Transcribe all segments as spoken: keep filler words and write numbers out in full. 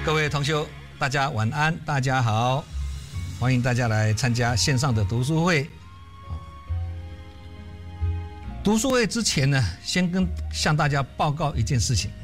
各位同修，大家晚安，大家好，欢迎大家来参加线上的读书会。读书会之前呢，先跟向大家报告一件事情。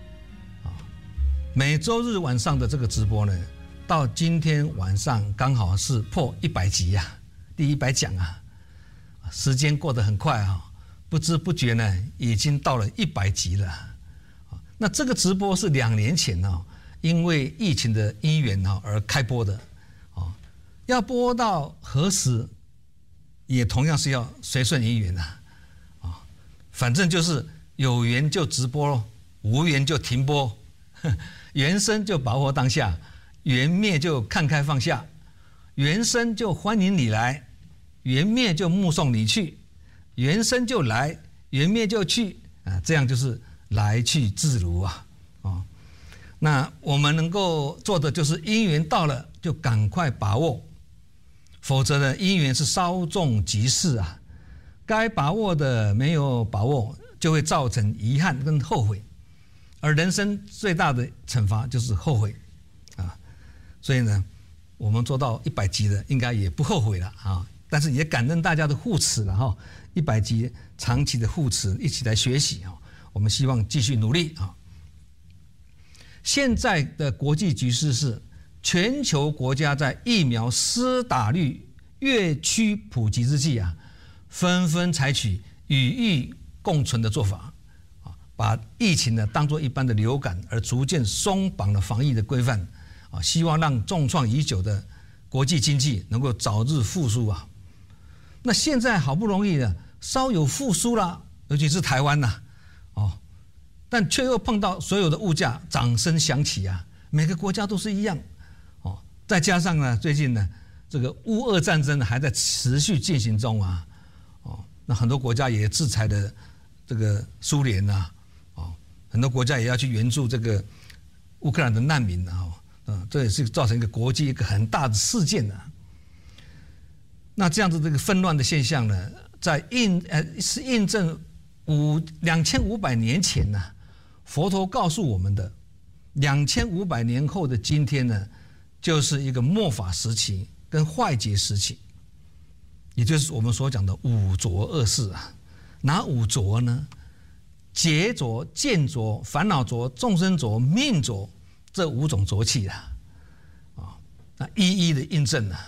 每周日晚上的这个直播呢，到今天晚上刚好是破一百集啊，第一百讲啊，时间过得很快啊，不知不觉呢，已经到了一百集了。那这个直播是两年前呢，因为疫情的因缘啊而开播的，啊，要播到何时，也同样是要随顺因缘啊，啊，反正就是有缘就直播咯，无缘就停播。缘生就把握当下，缘灭就看开放下，缘生就欢迎你来，缘灭就目送你去，缘生就来，缘灭就去啊，这样就是来去自如啊！哦，那我们能够做的就是因缘到了就赶快把握，否则呢，因缘是稍纵即逝啊，该把握的没有把握，就会造成遗憾跟后悔。而人生最大的惩罚就是后悔，啊，所以呢，我们做到一百集的应该也不后悔了啊，但是也感恩大家的护持了哈，一百集长期的护持，一起来学习啊，我们希望继续努力啊。现在的国际局势是，全球国家在疫苗施打率越趋普及之际啊，纷纷采取与疫共存的做法。把疫情呢当作一般的流感，而逐渐松绑了防疫的规范，啊，希望让重创已久的国际经济能够早日复苏啊。那现在好不容易呢，稍有复苏了，尤其是台湾呐，哦，但却又碰到所有的物价涨声响起啊，每个国家都是一样，哦，再加上呢，最近呢，这个乌俄战争还在持续进行中啊，哦，那很多国家也制裁了这个苏联呐。很多国家也要去援助这个乌克兰的难民啊，嗯，这也是造成一个国际一个很大的事件啊。那这样子这个纷乱的现象呢，在印呃是印证五两千五百年前呢、啊，佛陀告诉我们的，两千五百年后的今天呢，就是一个末法时期跟坏劫时期，也就是我们所讲的五浊恶世啊。哪五浊呢？劫浊、见浊、烦恼浊、众生浊、命浊，这五种浊气啊，啊，那一一的印证了。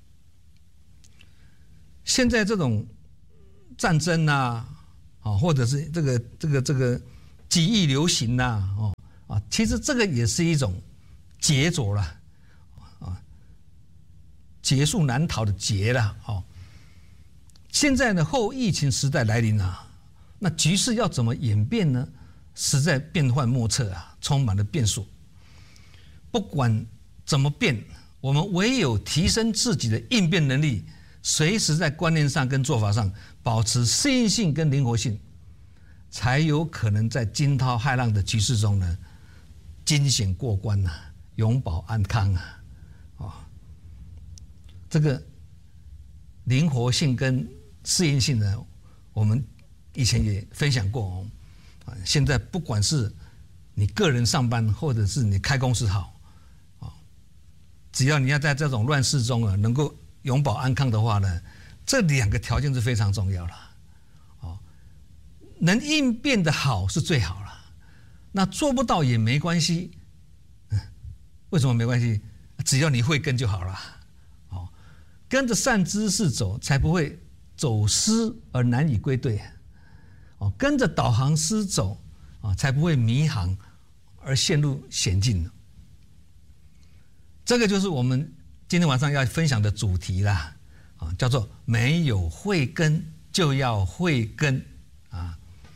现在这种战争呐，啊，或者是这个这个这个疾疫流行呐，哦啊，其实这个也是一种劫浊了，啊，劫数难逃的劫了，哦。现在呢，后疫情时代来临了。那局势要怎么演变呢？实在变幻莫测啊，充满了变数。不管怎么变，我们唯有提升自己的应变能力，随时在观念上跟做法上保持适应性跟灵活性，才有可能在惊涛骇浪的局势中呢，惊险过关啊，永保安康啊！哦，这个灵活性跟适应性呢，我们以前也分享过哦，啊，现在不管是你个人上班，或者是你开公司好，啊，只要你要在这种乱世中啊，能够永保安康的话呢，这两个条件是非常重要了，哦，能应变的好是最好了，那做不到也没关系，嗯，为什么没关系？只要你会跟就好了，哦，跟着善知识走，才不会走失而难以归队。哦，跟着导航师走啊，才不会迷航而陷入险境。这个就是我们今天晚上要分享的主题啦，啊，叫做没有慧根就要慧根啊。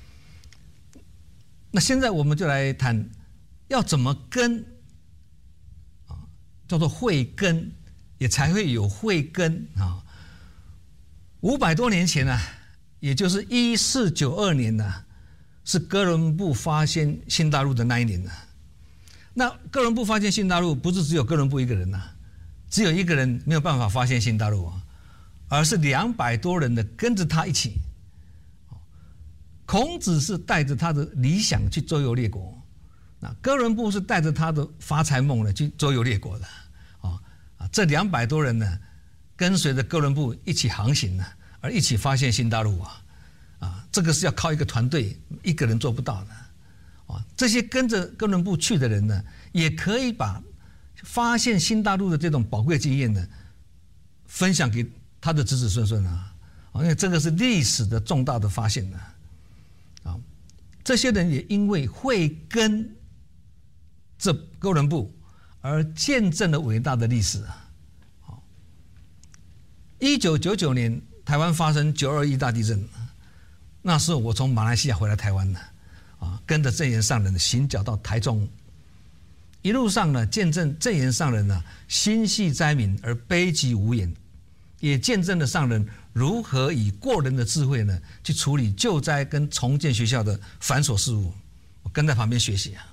那现在我们就来谈要怎么跟啊，叫做慧根，也才会有慧根啊。五百多年前啊。也就是一四九二年呢、啊，是哥伦布发现新大陆的那一年呢、啊。那哥伦布发现新大陆，不是只有哥伦布一个人呐、啊，只有一个人没有办法发现新大陆啊，而是两百多人的跟着他一起。孔子是带着他的理想去周游列国， 那哥伦布是带着他的发财梦呢去周游列国的，啊啊，这两百多人呢，跟随着哥伦布一起航行呢，而一起发现新大陆啊，啊，这个是要靠一个团队，一个人做不到的，啊，这些跟着哥伦布去的人呢，也可以把发现新大陆的这种宝贵经验呢，分享给他的子子孙孙啊，啊，因为这个是历史的重大的发现呢，啊，这些人也因为会跟这哥伦布而见证了伟大的历史啊！好，一九九九年台湾发生九二一大地震，那时候我从马来西亚回来台湾呢，啊，跟着证严上人行脚到台中，一路上呢见证证严上人呢心系灾民而悲极无言，也见证了上人如何以过人的智慧呢去处理救灾跟重建学校的繁琐事务，我跟在旁边学习啊。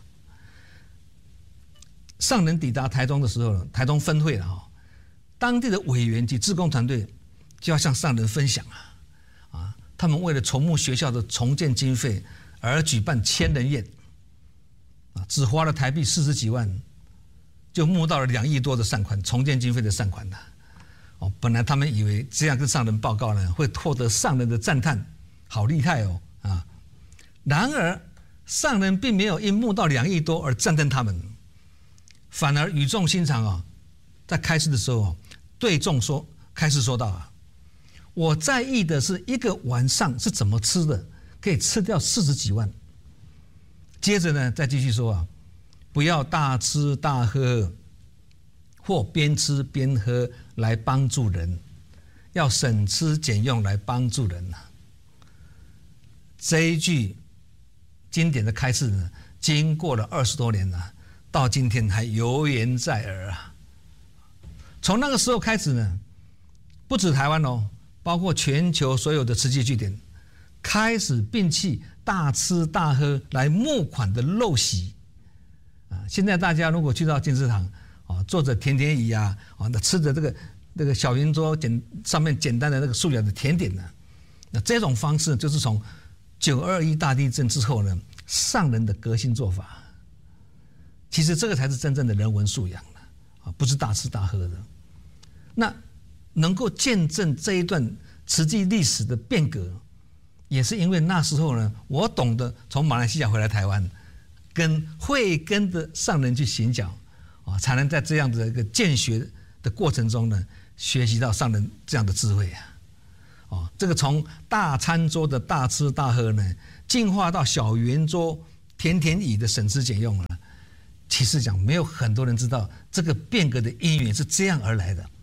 上人抵达台中的时候，台中分会了哈，当地的委员及志工团队就要向上人分享啊，啊，他们为了筹募学校的重建经费而举办千人宴，啊，只花了台币四十几万，就募到了两亿多的善款，重建经费的善款的，哦，本来他们以为这样跟上人报告呢，会获得上人的赞叹，好厉害哦啊，然而上人并没有因募到两亿多而赞叹他们。反而语重心长啊，在开示的时候对众说，开示说道啊，我在意的是一个晚上是怎么吃的，可以吃掉四十几万。接着呢，再继续说啊，不要大吃大喝，或边吃边喝来帮助人，要省吃俭用来帮助人呐。这一句经典的开示呢，经过了二十多年了。到今天还犹言在耳啊！从那个时候开始呢，不止台湾哦，包括全球所有的慈济据点，开始摒弃大吃大喝来募款的陋习啊！现在大家如果去到金石堂啊，坐着甜点椅啊，啊，那吃着这个那个小圆桌简上面简单的那个塑料的甜点呢，那这种方式就是从九二一大地震之后呢，上人的革新做法。其实这个才是真正的人文素养啊，不是大吃大喝的。那能够见证这一段慈济历史的变革，也是因为那时候呢，我懂得从马来西亚回来台湾，跟会跟着上人去行脚啊，才能在这样的一个见学的过程中呢，学习到上人这样的智慧啊。哦，这个从大餐桌的大吃大喝呢，进化到小圆桌甜甜椅的省吃俭用了。其实讲，没有很多人知道这个变革的因缘是这样而来的。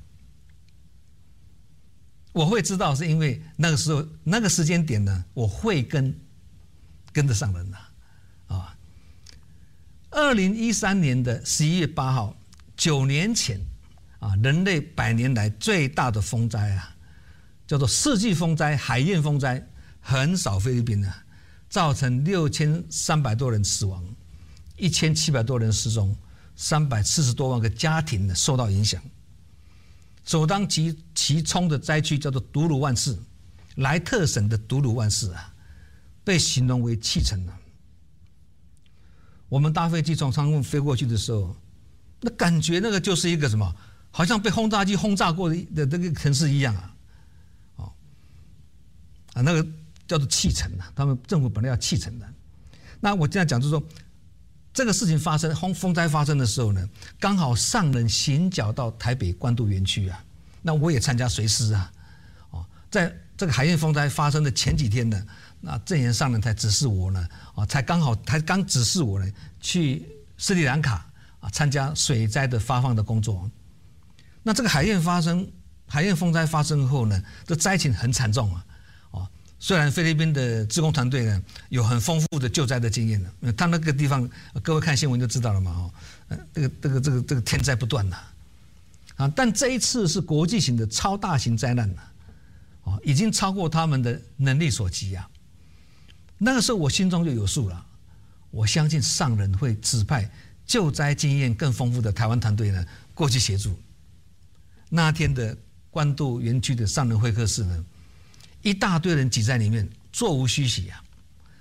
我会知道，是因为那个时候那个时间点呢，我会跟跟得上人了啊。二零一三年的十一月八号，九年前啊，人类百年来最大的风灾啊，叫做世纪风灾、海燕风灾，横扫菲律宾啊，造成六千三百多人死亡。一千七百多人失踪，三百四十多万个家庭呢受到影响。首当其其冲的灾区叫做独鲁万市，莱特省的独鲁万市啊，被形容为弃城了。我们搭飞机从仓库飞过去的时候，那感觉那个就是一个什么，好像被轰炸机轰炸过的的那个城市一样啊，哦，啊那个叫做弃城啊，他们政府本来要弃城的。那我这样讲就是说。这个事情发生，风风灾发生的时候呢，刚好上人行脚到台北关渡园区啊，那我也参加随师啊，哦，在这个海燕风灾发生的前几天呢，那证严上人才指示我呢，啊，才刚好才刚指示我呢去斯里兰卡啊参加水灾的发放的工作。那这个海燕发生，海燕风灾发生后呢，这灾情很惨重啊，哦。虽然菲律宾的志工团队呢有很丰富的救灾的经验呢，他那个地方各位看新闻就知道了嘛，哦，呃，这个这个这个这个天灾不断呐，啊，但这一次是国际型的超大型灾难呐，哦，已经超过他们的能力所及啊。那个时候我心中就有数了，我相信上人会指派救灾经验更丰富的台湾团队呢过去协助。那天的关渡园区的上人会客室呢，一大堆人挤在里面，座无虚席啊。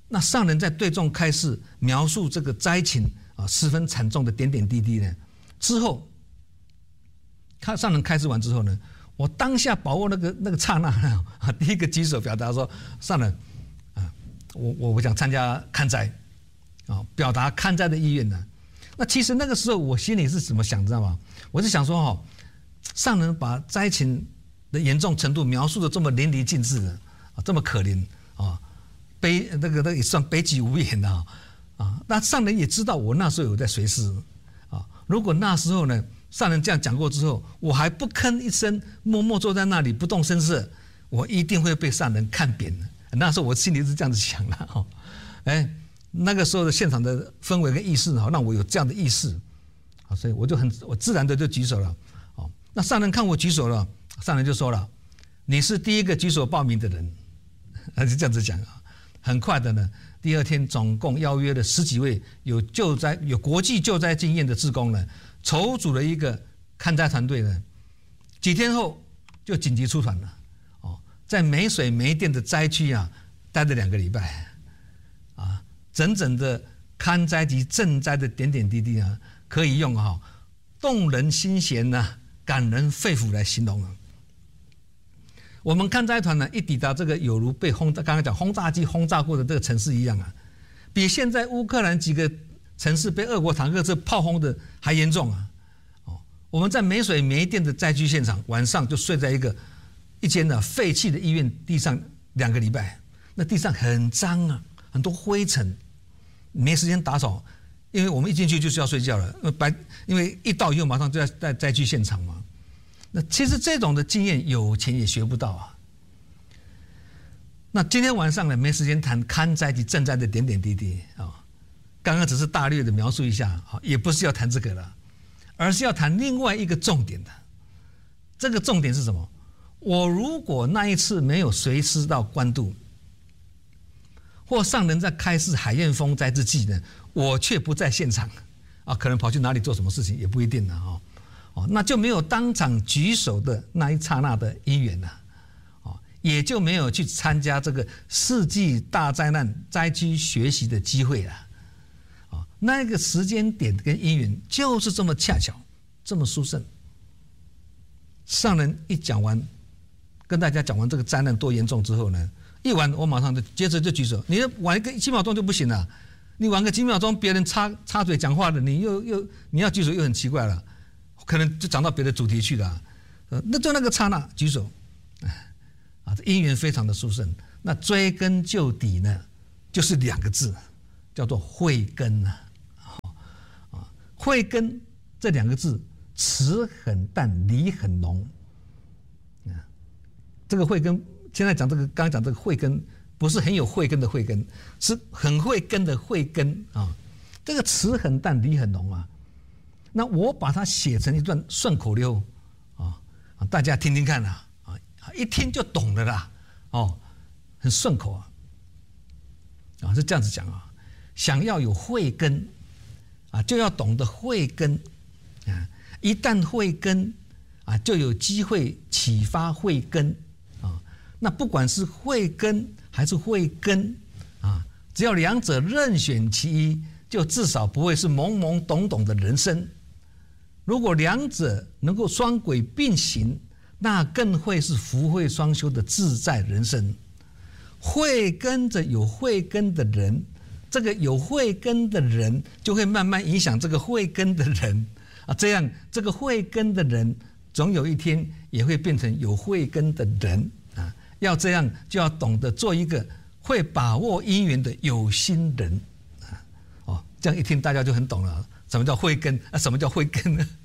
那上人在对众开示描述这个灾情啊十分惨重的点点滴滴呢，之后，看上人开示完之后呢，我当下把握那个那个刹那啊，第一个举手表达说，上人啊，我我我想参加看灾啊，表达看灾的意愿呢。那其实那个时候我心里是怎么想，知道吗？我是想说哈、哦，上人把灾情的严重程度描述的这么淋漓尽致的啊，这么可怜啊，悲那个那个也算悲极无言的啊啊。那上人也知道我那时候有在随侍啊，如果那时候呢，上人这样讲过之后，我还不吭一声，默默坐在那里不动声色，我一定会被上人看扁的。那时候我心里是这样子想的哈，哎。那个时候的现场的氛围跟意识哈，让我有这样的意识，啊，所以我就很我自然的就举手了，哦，那上人看我举手了，上人就说了，你是第一个举手报名的人，他就这样子讲啊。很快的呢，第二天总共邀约了十几位有救灾有国际救灾经验的志工呢，筹组了一个看灾团队呢，几天后就紧急出团了，哦，在没水没电的灾区啊，待了两个礼拜，啊。整整的看灾及赈灾的点点滴滴啊，可以用哈、哦、动人心弦呐、啊、感人肺腑来形容啊。我们看灾团呢，一抵达这个有如被轰炸，刚刚讲轰炸机轰炸过的这个城市一样啊，比现在乌克兰几个城市被俄国坦克车炮轰的还严重啊。哦，我们在没水没电的灾区现场，晚上就睡在一个一间呢废弃的医院地上两个礼拜，那地上很脏啊，很多灰尘。没时间打扫，因为我们一进去就是要睡觉了。白，因为一到以后马上就要在灾区现场嘛。那其实这种的经验有钱也学不到啊。那今天晚上呢，没时间谈看灾及赈灾的点点滴滴啊。刚刚只是大略的描述一下啊，也不是要谈这个了，而是要谈另外一个重点的。这个重点是什么？我如果那一次没有随师到关渡，或上人在开示海燕风灾之际呢，我却不在现场，啊，可能跑去哪里做什么事情也不一定了哈，哦，那就没有当场举手的那一刹那的因缘了，哦，也就没有去参加这个世纪大灾难灾区学习的机会了，啊，那个时间点跟因缘就是这么恰巧，这么殊胜。上人一讲完，跟大家讲完这个灾难多严重之后呢，一晚我马上就接着就举手，你晚一个几秒钟就不行了，你晚个几秒钟，别人插插嘴讲话了，你又又你要举手又很奇怪了，可能就讲到别的主题去了，呃，那就那个刹那举手，啊，这因缘非常的殊胜。那追根究底呢，就是两个字，叫做慧根呐，啊，慧根这两个字，词很淡，理很浓，啊，这个慧根。现在讲这个，刚刚讲这个慧根，不是很有慧根的慧根，是很慧根的慧根啊。这个词很淡，理很浓啊。那我把它写成一段顺口溜啊，大家听听看啊，啊，一听就懂了啦，哦，很顺口啊，啊，是这样子讲啊。想要有慧根啊，就要懂得慧根啊。一旦慧根啊，就有机会启发慧根。那不管是慧根还是慧根啊，只要两者任选其一，就至少不会是懵懵懂懂的人生。如果两者能够双轨并行，那更会是福慧双修的自在人生。慧根着有慧根的人，这个有慧根的人就会慢慢影响这个慧根的人啊，这样这个慧根的人总有一天也会变成有慧根的人。要这样，就要懂得做一个会把握因缘的有心人啊！哦，这样一听大家就很懂了，什么叫慧根啊？什么叫慧根呢？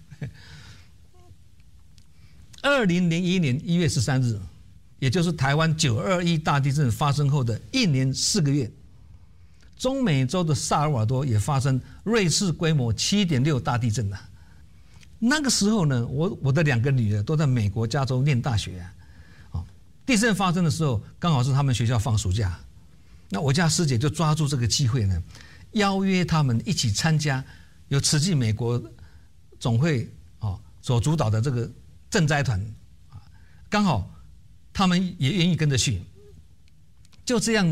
二零零一年一月十三日，也就是台湾九二一大地震发生后的一年四个月，中美洲的萨尔瓦多也发生瑞士规模七点六大地震了。那个时候呢，我我的两个女儿都在美国加州念大学啊。地震发生的时候，刚好是他们学校放暑假，那我家师姐就抓住这个机会呢，邀约他们一起参加由慈济美国总会啊所主导的这个赈灾团啊，刚好他们也愿意跟着去。就这样呢，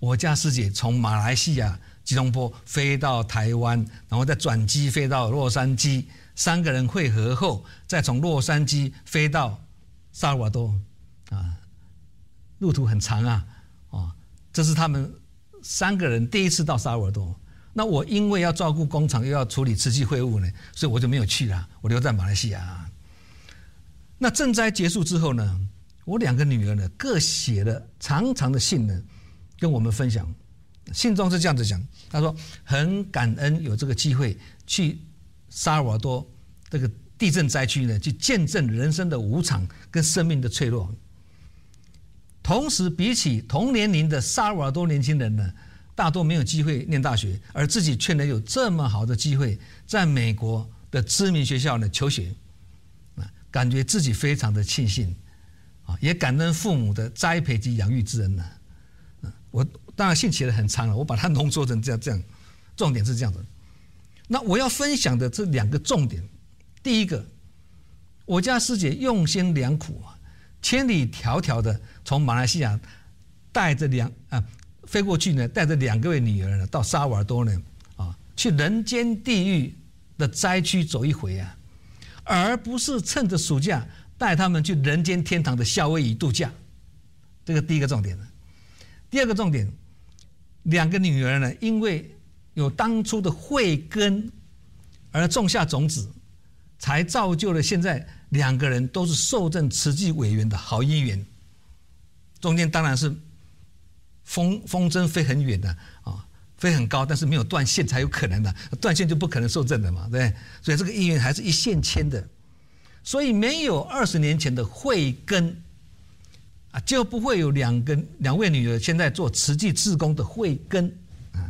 我家师姐从马来西亚吉隆坡飞到台湾，然后再转机飞到洛杉矶，三个人会合后，再从洛杉矶飞到萨尔瓦多，啊，路途很长啊，啊，这是他们三个人第一次到萨尔瓦多。那我因为要照顾工厂，又要处理瓷器会务呢，所以我就没有去了，我留在马来西亚。那赈灾结束之后呢，我两个女儿呢，各写了长长的信呢，跟我们分享。信中是这样子讲，他说很感恩有这个机会去萨尔瓦多这个地震灾区呢，去见证人生的无常跟生命的脆弱。同时，比起同年龄的萨尔瓦多年轻人呢，大多没有机会念大学，而自己却能有这么好的机会，在美国的知名学校呢求学，感觉自己非常的庆幸，也感恩父母的栽培及养育之恩呢。我当然信写的很长了，我把它浓缩成这样这样，重点是这样的。那我要分享的这两个重点，第一个，我家师姐用心良苦啊，千里迢迢的从马来西亚带着两啊。飞过去呢，带着两个位女儿呢，到萨尔瓦多呢，啊，去人间地狱的灾区走一回啊，而不是趁着暑假带他们去人间天堂的夏威夷度假。这个第一个重点。第二个重点，两个女儿呢，因为有当初的慧根而种下种子，才造就了现在两个人都是受赠慈济委员的好姻缘。中间当然是。风风筝飞很远的啊，飞很高，但是没有断线才有可能的，断线就不可能受赠的嘛，对不对？所以这个姻缘还是一线牵的，所以没有二十年前的慧根啊，就不会有两个两位女儿现在做慈济志工的慧根啊，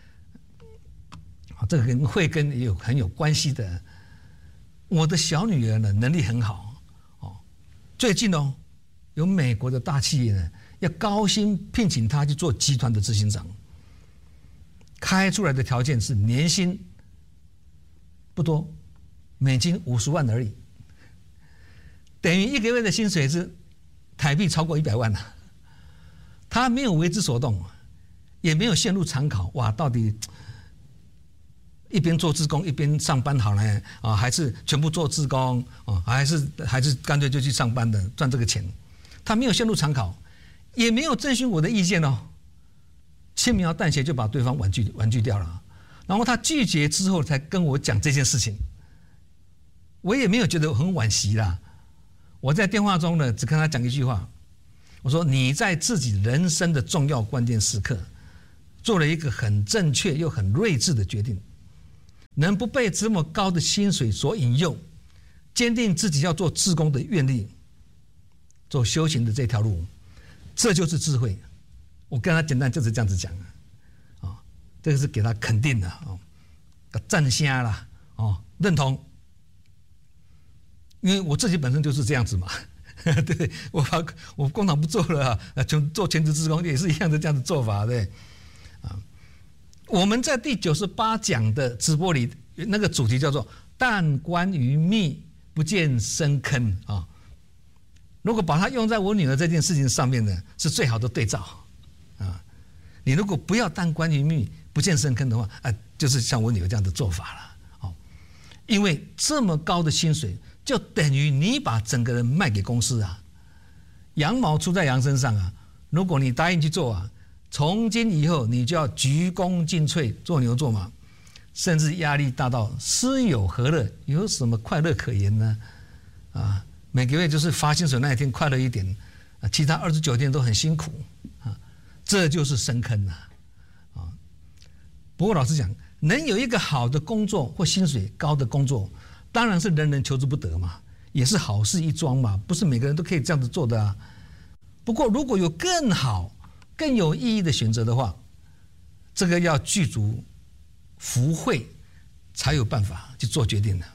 这个跟慧根也有很有关系的。我的小女儿呢，能力很好哦，最近哦，有美国的大企业呢。要高薪聘请他去做集团的执行长，开出来的条件是年薪不多，美金五十万而已，等于一个月的薪水是台币超过一百万了。他没有为之所动，也没有陷入常考，哇，到底一边做志工一边上班好呢？啊，还是全部做志工啊？还是还是干脆就去上班的赚这个钱？他没有陷入常考。也没有征询我的意见哦，轻描淡写就把对方婉拒婉拒掉了，然后他拒绝之后才跟我讲这件事情，我也没有觉得很惋惜啦。我在电话中呢，只跟他讲一句话，我说你在自己人生的重要关键时刻，做了一个很正确又很睿智的决定，能不被这么高的薪水所引诱，坚定自己要做志工的愿力，走修行的这条路。这就是智慧，我跟他简单就是这样子讲啊，哦，这个是给他肯定的哦，赞声啦，哦，认同，因为我自己本身就是这样子嘛，对我把我工厂不做了啊，全做全职志工也是一样的这样的做法，对，啊，我们在第九十八讲的直播里，那个主题叫做“但观于密，不见深坑”啊。如果把它用在我女儿这件事情上面呢，是最好的对照，啊，你如果不要但观于密，不见深坑的话，啊，就是像我女儿这样的做法了，哦，因为这么高的薪水，就等于你把整个人卖给公司啊，羊毛出在羊身上啊，如果你答应去做啊，从今以后你就要鞠躬尽瘁，做牛做马，甚至压力大到施有何乐，有什么快乐可言呢？啊。每个月就是发薪水那一天快乐一点，啊，其他二十九天都很辛苦，啊，这就是深坑啊，啊。不过老实讲，能有一个好的工作或薪水高的工作，当然是人人求之不得嘛，也是好事一桩嘛，不是每个人都可以这样子做的啊。不过如果有更好、更有意义的选择的话，这个要具足福慧，才有办法去做决定的。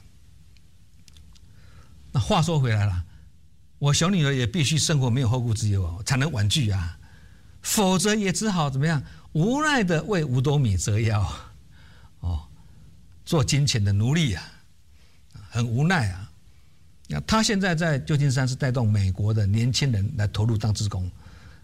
那话说回来了，我小女儿也必须生活没有后顾之忧啊，才能婉拒啊，否则也只好怎么样，无奈的为五斗米折腰，哦，做金钱的奴隶啊，很无奈啊。那她现在在旧金山是带动美国的年轻人来投入当志工，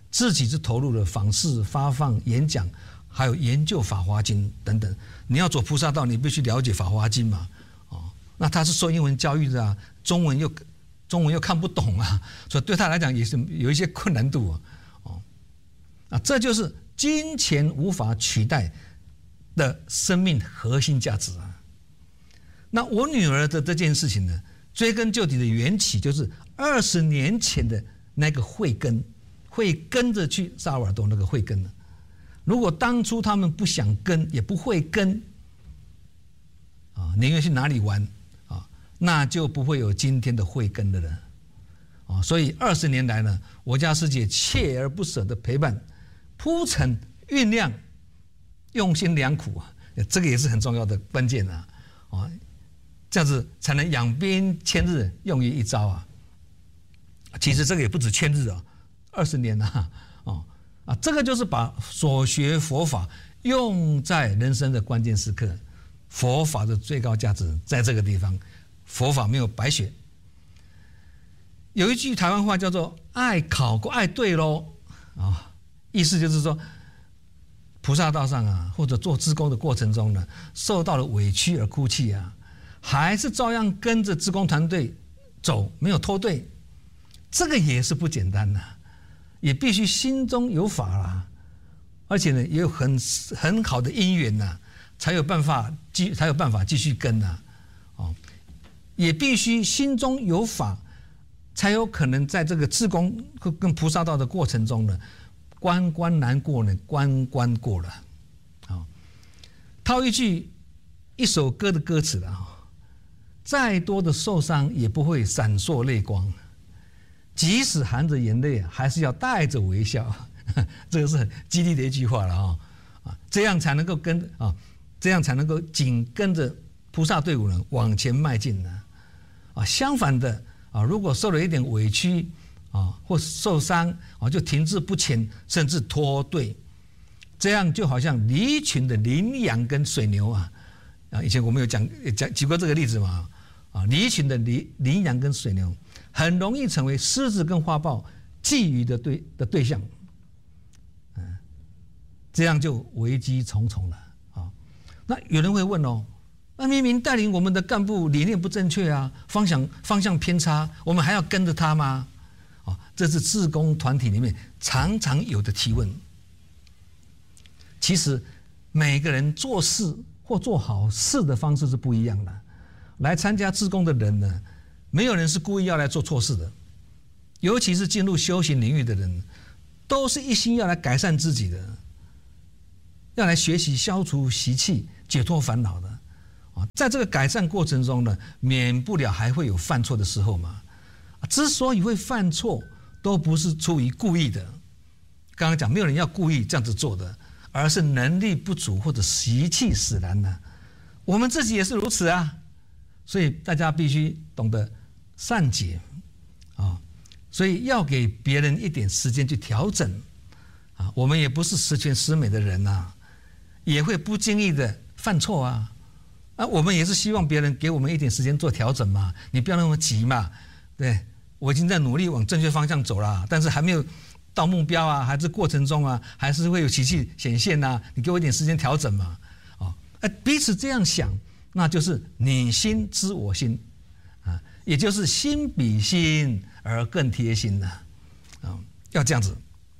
自己是投入了访视、发放、演讲，还有研究《法华经》等等。你要走菩萨道，你必须了解《法华经》嘛，哦，那他是受英文教育的啊，中文又中文又看不懂啊，所以对他来讲也是有一些困难度啊，哦，啊，这就是金钱无法取代的生命核心价值啊。那我女儿的这件事情呢，追根究底的缘起就是二十年前的那个慧根，会跟着去萨尔瓦多那个慧根呢。如果当初他们不想跟，也不会跟，啊，宁愿去哪里玩啊，那就不会有今天的慧根的人啊。所以二十年来呢，我家师姐锲而不舍的陪伴、铺陈、酝酿、用心良苦啊，这个也是很重要的关键啊，啊。这样子才能养兵千日，用于一朝啊！其实这个也不止千日啊，二十年啊，哦啊，这个就是把所学佛法用在人生的关键时刻，佛法的最高价值在这个地方，佛法没有白学。有一句台湾话叫做“爱考过爱对咯”啊，意思就是说，菩萨道上啊，或者做志工的过程中呢，受到了委屈而哭泣啊。还是照样跟着志工团队走，没有脱队，这个也是不简单的，也必须心中有法啦，而且呢也有很很好的因缘呐，才有办法继才有办法继续跟呐，哦，也必须心中有法，才有可能在这个志工跟菩萨道的过程中呢，关关难过呢，关关过了，啊，套一句一首歌的歌词了啊。再多的受伤也不会闪烁泪光，即使含着眼泪，还是要带着微笑。这个是很激励的一句话了啊！啊，这样才能够跟啊，这样才能够紧跟着菩萨队伍呢往前迈进呢。啊，相反的啊，如果受了一点委屈啊，或受伤啊，就停滞不前，甚至脱队，这样就好像离群的羚羊跟水牛啊。啊，以前我们有讲讲举过这个例子嘛。啊，离群的羚羚羊跟水牛，很容易成为狮子跟花豹觊觎的对的对象，嗯，这样就危机重重了啊。那有人会问哦，那明明带领我们的干部理念不正确啊，方向方向偏差，我们还要跟着他吗？啊，这是志工团体里面常常有的提问。其实每个人做事或做好事的方式是不一样的。来参加志工的人呢，没有人是故意要来做错事的，尤其是进入修行领域的人，都是一心要来改善自己的，要来学习消除习气、解脱烦恼的啊。在这个改善过程中呢，免不了还会有犯错的时候嘛。之所以会犯错，都不是出于故意的。刚刚讲，没有人要故意这样子做的，而是能力不足或者习气使然呢。我们自己也是如此啊。所以大家必须懂得善解啊，所以要给别人一点时间去调整啊。我们也不是十全十美的人呐、啊，也会不经意的犯错啊。啊，我们也是希望别人给我们一点时间做调整嘛，你不要那么急嘛。对，我已经在努力往正确方向走了，但是还没有到目标啊，还是过程中啊，还是会有习气显现呐、啊。你给我一点时间调整嘛，啊，哎，彼此这样想。那就是你心知我心，啊，也就是心比心而更贴心了，啊，要这样子。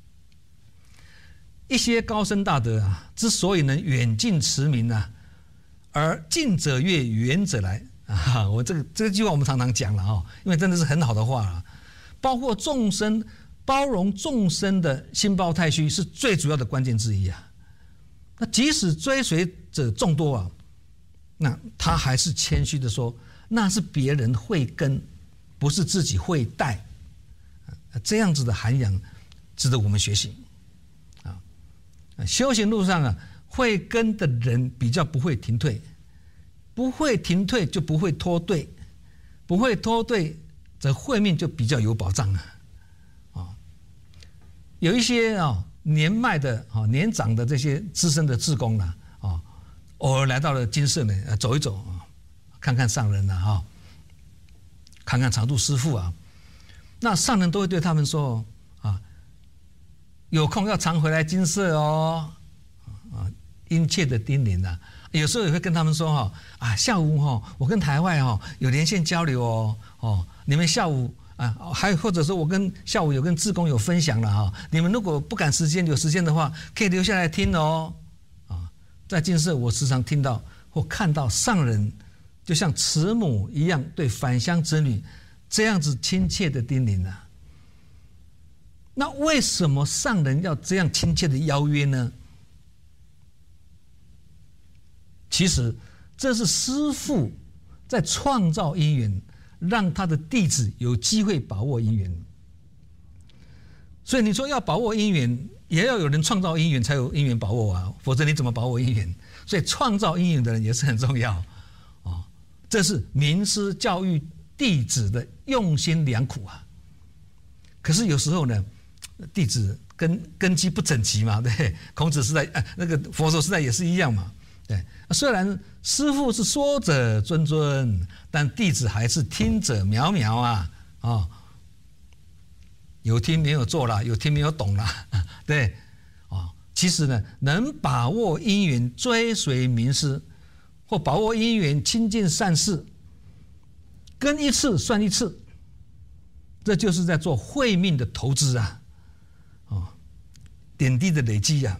一些高僧大德啊，之所以能远近驰名啊，而近者悦，远者来啊，我这个这句话我们常常讲了啊，因为真的是很好的话啊。包括众生包容众生的心包太虚是最主要的关键之一啊。那即使追随者众多啊。那他还是谦虚的说，那是别人会跟，不是自己会带，这样子的涵养值得我们学习啊。修行路上啊，会跟的人比较不会停退，不会停退就不会脱队，不会脱队则慧命就比较有保障啊。啊，有一些啊年迈的啊年长的这些资深的志工呢啊。偶尔来到了金舍呢，走一走啊，看看上人啊，哈，看看常住师父啊，那上人都会对他们说啊， 有空要常回来金色哦，啊，殷切的叮咛啊。有时候也会跟他们说哈，啊，下午哈，我跟台外哈有连线交流哦，哦，你们下午啊，还有或者说我跟下午有跟志工有分享了哈，你们如果不赶时间有时间的话，可以留下来听哦，啊，在金色我时常听到或看到上人就像慈母一样对返乡子女这样子亲切的叮咛啊。那为什么上人要这样亲切的邀约呢？其实这是师父在创造因缘，让他的弟子有机会把握因缘。所以你说要把握因缘，也要有人创造因缘才有因缘把握啊，否则你怎么把握因缘？所以创造因缘的人也是很重要啊。这是名师教育弟子的用心良苦啊。可是有时候呢，弟子根根基不整齐嘛，对，孔子时代、呃、那个佛陀时代也是一样嘛。对，虽然师父是说者谆谆，但弟子还是听者渺渺啊！啊、哦，有听没有做啦，有听没有懂啦，对，哦，其实呢，能把握因缘追随名师，或把握因缘亲近善事，跟一次算一次，这就是在做慧命的投资啊！哦，点滴的累积啊！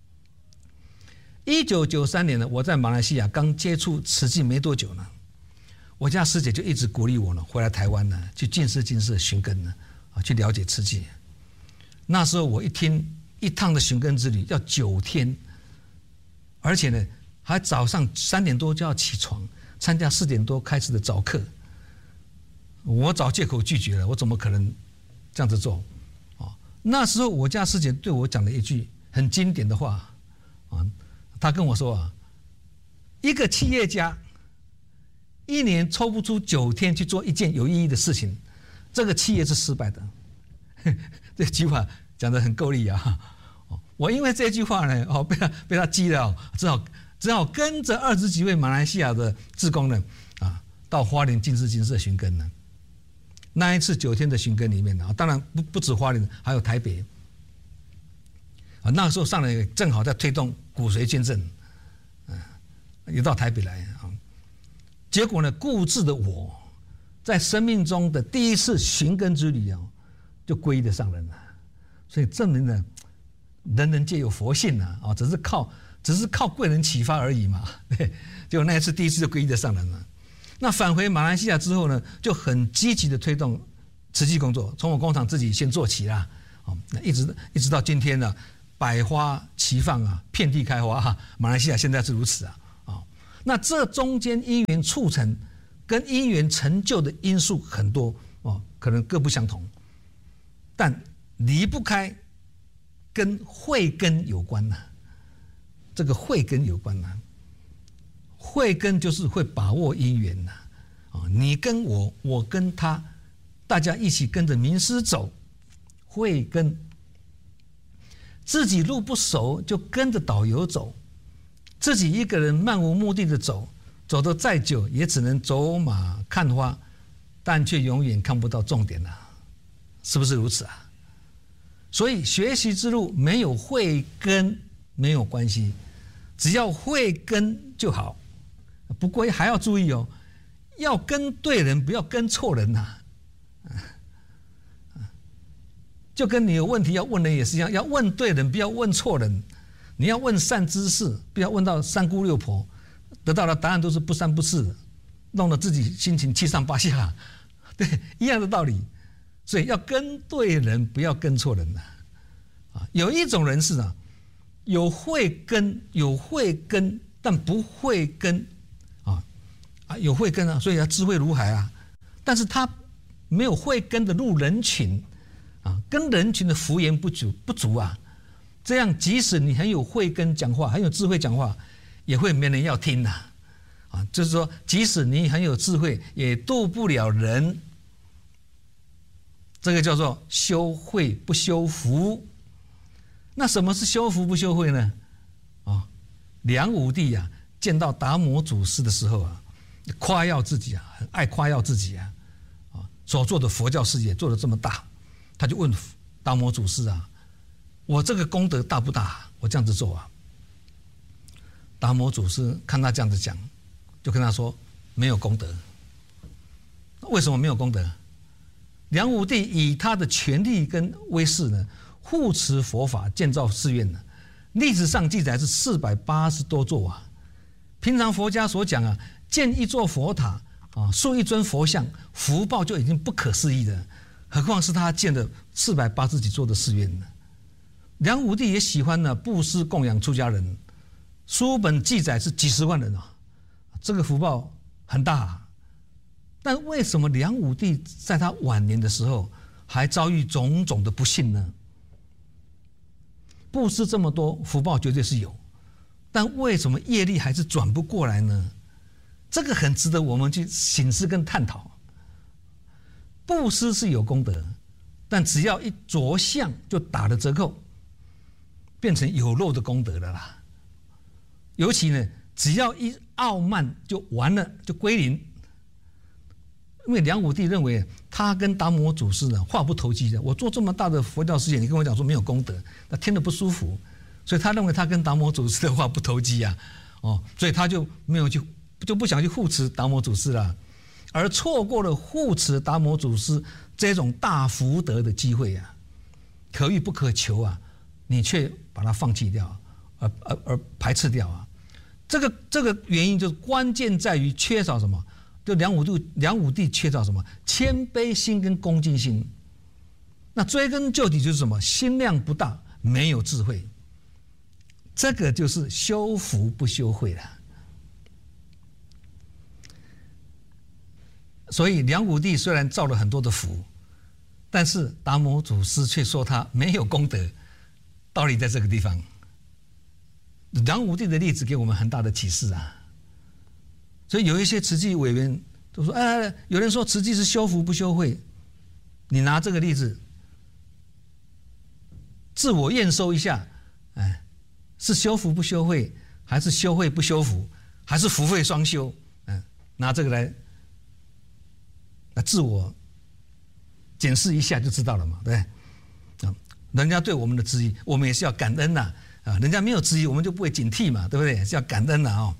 一九九三年呢，我在马来西亚刚接触慈济没多久呢，我家师姐就一直鼓励我呢，回来台湾呢，去进师进士寻根呢，啊，去了解慈济。那时候我一听一趟的寻根之旅要九天，而且呢，还早上三点多就要起床，参加四点多开始的早课。我找借口拒绝了，我怎么可能这样子做？啊，那时候我家师姐对我讲了一句很经典的话，啊。他跟我说啊，一个企业家一年抽不出九天去做一件有意义的事情，这个企业是失败的。这句话讲得很够力啊！我因为这句话呢，哦，被他被他激了，只好只好跟着二十几位马来西亚的志工呢，啊，到花莲进士金舍寻根呢。那一次九天的寻根里面呢，当然不不止花莲，还有台北。啊，那个时候上来正好在推动骨髓捐赠，嗯，也到台北来啊。结果呢，固执的我，在生命中的第一次寻根之旅啊，就皈依的上人了。所以证明呢，人人皆有佛性呐，啊，只是靠只是靠贵人启发而已嘛。对，结果那一次第一次就皈依的上人了。那返回马来西亚之后呢，就很积极的推动慈济工作，从我工厂自己先做起啦，啊，那一直一直到今天呢。百花齐放啊，遍地开花啊！马来西亚现在是如此啊，啊，那这中间因缘促成跟因缘成就的因素很多哦，可能各不相同，但离不开跟慧根有关呐、啊。这个慧根有关呐、啊，慧根就是会把握因缘呐，啊，你跟我，我跟他，大家一起跟着名师走，慧根。自己路不熟就跟着导游走，自己一个人漫无目的的走，走得再久也只能走马看花，但却永远看不到重点了，是不是如此啊？所以学习之路没有慧根没有关系，只要慧根就好。不过还要注意哦，要跟对人，不要跟错人呐、啊。就跟你有问题要问人也是一样，要问对人，不要问错人。你要问善知识，不要问到三姑六婆，得到的答案都是不三不四的，弄得自己心情七上八下。对，一样的道理。所以要跟对人，不要跟错人呐、啊。啊，有一种人是啊，有慧根，有慧根，但不慧根啊啊，有慧根啊，所以他智慧如海啊，但是他没有慧根的入人群。啊，跟人群的福言不足不足啊，这样即使你很有慧根讲话，很有智慧讲话，也会没人要听呐、啊。啊，就是说，即使你很有智慧，也度不了人。这个叫做修慧不修福。那什么是修福不修慧呢？啊，梁武帝啊，见到达摩祖师的时候啊，夸耀自己啊，很爱夸耀自己啊，啊，所做的佛教事业做得这么大。他就问达摩祖师啊， 我这个功德大不大？我这样子做啊。达摩祖师看他这样子讲，就跟他说没有功德。为什么没有功德？梁武帝以他的权力跟威势呢，护持佛法，建造寺院呢，历史上记载是四百八十多座啊。平常佛家所讲啊，建一座佛塔啊，塑一尊佛像，福报就已经不可思议了，何况是他建的四百八十几座的寺院呢？梁武帝也喜欢呢布施供养出家人，书本记载是几十万人啊，这个福报很大啊。但为什么梁武帝在他晚年的时候还遭遇种种的不幸呢？布施这么多，福报绝对是有，但为什么业力还是转不过来呢？这个很值得我们去省思跟探讨。布施是有功德，但只要一着相就打了折扣，变成有漏的功德了啦。尤其呢，只要一傲慢就完了，就归零。因为梁武帝认为他跟达摩祖师呢话不投机的，我做这么大的佛教事业，你跟我讲说没有功德，那听得不舒服，所以他认为他跟达摩祖师的话不投机啊，哦，所以他就没有去，就不想去护持达摩祖师了，而错过了护持达摩祖师这种大福德的机会啊，可遇不可求啊，你却把它放弃掉，而而而排斥掉啊，这个这个原因就是关键在于缺少什么？就梁武帝，梁武帝缺少什么？谦卑心跟恭敬心。那追根究底就是什么？心量不大，没有智慧。这个就是修福不修慧了。所以梁武帝虽然造了很多的福，但是达摩祖师却说他没有功德。道理在这个地方。梁武帝的例子给我们很大的启示啊。所以有一些慈济委员都说：“哎，有人说慈济是修福不修慧，你拿这个例子自我验收一下，哎，是修福不修慧，还是修慧不修福，还是福慧双修？嗯，拿这个来来自我检视一下就知道了嘛，对不对？啊，人家对我们的质疑，我们也是要感恩呐，啊，人家没有质疑，我们就不会警惕嘛，对不对？是要感恩的哦。”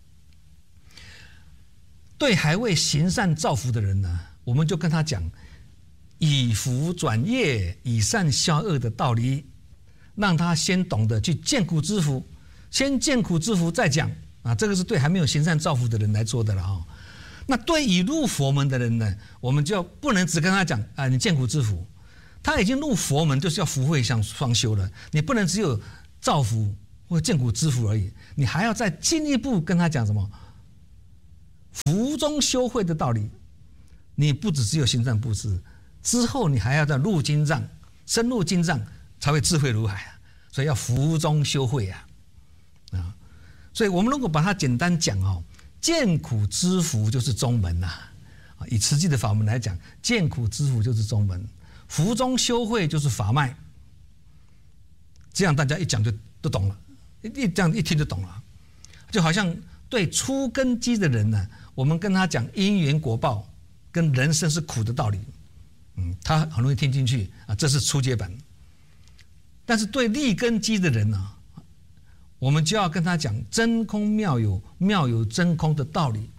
对还未行善造福的人呢，我们就跟他讲以福转业、以善消恶的道理，让他先懂得去见苦知福，先见苦知福再讲啊。这个是对还没有行善造福的人来做的了啊。那对已入佛门的人呢，我们就不能只跟他讲啊，你见苦知福，他已经入佛门，就是要福慧相双修了。你不能只有造福或见苦知福而已，你还要再进一步跟他讲什么？福中修慧的道理，你不只只有行善布施，之后你还要在入经藏，深入经藏才会智慧如海啊！所以要福中修慧啊，啊！所以我们如果把它简单讲哦，见苦知福就是中门呐，啊！以慈济的法门来讲，见苦知福就是中门，福中修慧就是法脉。这样大家一讲就都懂了，一这样一听就懂了，就好像对初根基的人呢。我们跟他讲因缘果报跟人生是苦的道理，嗯，他很容易听进去啊，这是初阶版。但是对立根基的人呢、啊，我们就要跟他讲真空妙有，妙有真空的道理，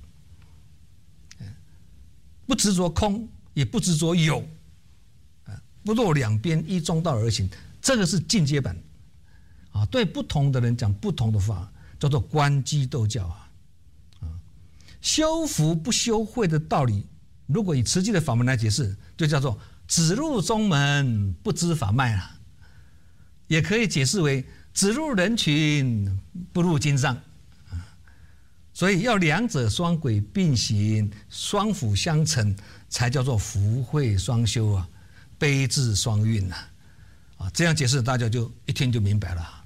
不执着空，也不执着有，不落两边，依中道而行，这个是进阶版啊。对不同的人讲不同的话，叫做观机斗教啊。修福不修慧的道理，如果以慈济的法门来解释，就叫做只入中门不知法脉啊，也可以解释为只入人群不入经藏。所以要两者双轨并行，双辅相成，才叫做福慧双修啊，悲智双运啊。啊，这样解释大家就一听就明白了。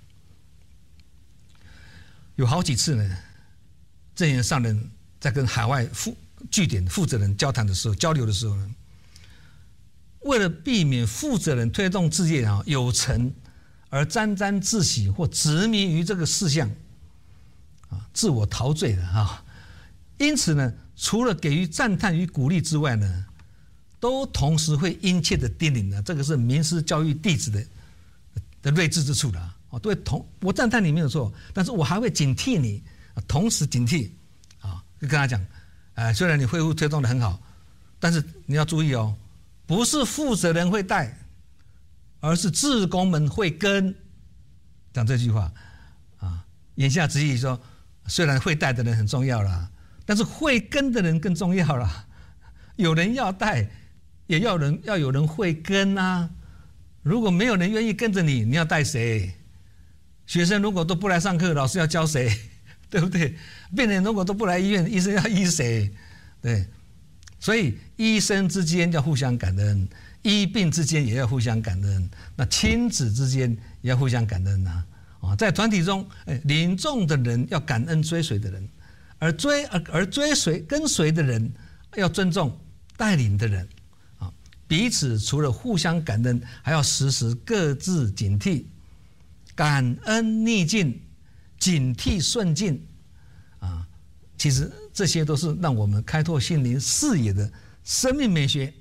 有好几次呢，证严上人在跟海外副据点负责人交谈的时候、交流的时候呢，为了避免负责人推动事业啊有成而沾沾自喜或执迷于这个事项啊，自我陶醉的啊，因此呢，除了给予赞叹与鼓励之外呢，都同时会殷切的叮咛呢，这个是名师教育弟子的的睿智之处了。哦，都会同我赞叹你没有错，但是我还会警惕你，同时警惕啊，就跟他讲，呃，虽然你恢复推动的很好，但是你要注意哦，不是负责人会带，而是志工们会跟。讲这句话啊，言下之意说，虽然会带的人很重要啦，但是会跟的人更重要啦。有人要带，也要人要有人会跟啊。如果没有人愿意跟着你，你要带谁？学生如果都不来上课，老师要教谁？对不对？病人如果都不来医院，医生要医谁？对，所以医生之间要互相感恩，医病之间也要互相感恩，那亲子之间也要互相感恩呐。啊，在团体中，领众的人要感恩追随的人，而追而而追随跟随的人要尊重带领的人。啊，彼此除了互相感恩，还要时时各自警惕。感恩逆境，警惕顺境，啊，其实这些都是让我们开拓心灵视野的生命美学。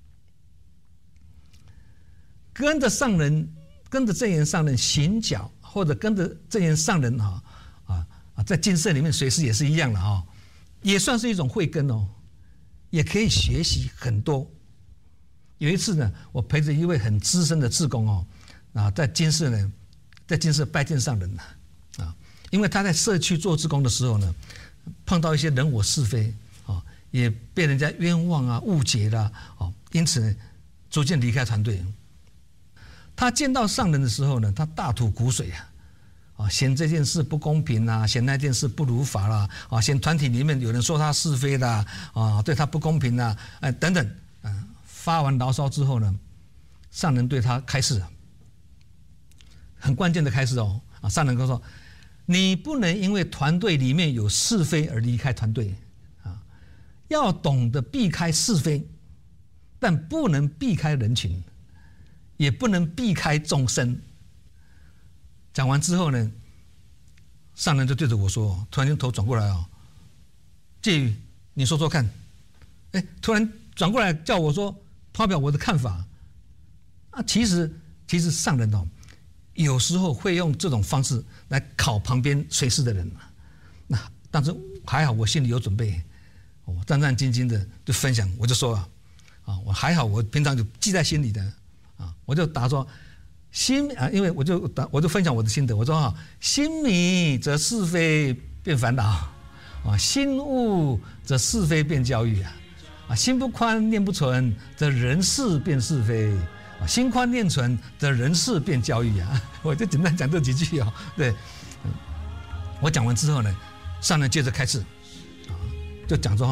跟着上人，跟着正言上人行脚，或者跟着正言上人哈啊啊，在精舍里面随时也是一样的哈，也算是一种慧根哦，也可以学习很多。有一次呢，我陪着一位很资深的志工哦，啊，在精舍呢。在精舍拜见上人了啊，因为他在社区做志工的时候呢，碰到一些人我是非啊，也被人家冤枉啊、误解啦啊，因此呢，逐渐离开团队。他见到上人的时候呢，他大吐苦水啊，啊，嫌这件事不公平啊，嫌那件事不如法啦，啊，嫌团体里面有人说他是非啦，啊，对他不公平啦，哎，等等，啊，发完牢骚之后呢，上人对他开示。很关键的开始哦，啊，上人跟我说，你不能因为团队里面有是非而离开团队，啊，要懂得避开是非，但不能避开人群，也不能避开众生。讲完之后呢，上人就对着我说，突然间头转过来哦，介宇，你说说看，哎，突然转过来叫我说发表我的看法，啊，其实其实上人哦。有时候会用这种方式来考旁边随侍的人，那但是还好我心里有准备，我战战兢兢的就分享，我就说啊，啊我还好我平常就记在心里的啊，我就答说心啊，因为我就答我就分享我的心得，我说啊，心迷则是非变烦恼啊，心悟则是非变教育啊，啊心不宽念不纯则人事变是非。心宽念纯的人事变教育啊，我就简单讲这几句哦。对，我讲完之后呢，上人接着开示，啊，就讲说